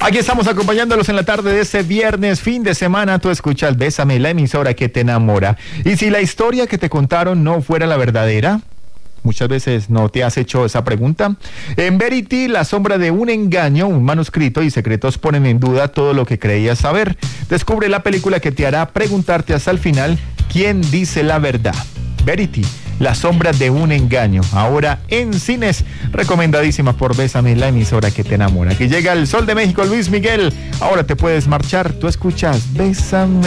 Aquí estamos acompañándolos en la tarde de ese viernes, fin de semana. Tú escuchas Bésame, la emisora que te enamora. Y si la historia que te contaron no fuera la verdadera, muchas veces no te has hecho esa pregunta. En Verity, la sombra de un engaño, un manuscrito y secretos ponen en duda todo lo que creías saber. Descubre la película que te hará preguntarte hasta el final quién dice la verdad. Verity, la sombra de un engaño, ahora en cines, recomendadísima por Bésame, la emisora que te enamora. Aquí llega el Sol de México, Luis Miguel. Ahora te puedes marchar, tú escuchas Bésame.